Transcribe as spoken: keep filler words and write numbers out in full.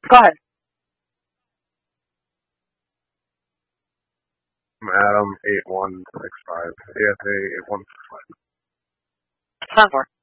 Go ahead. I'm Adam eight one six five. A S A eight one six five. Sound for.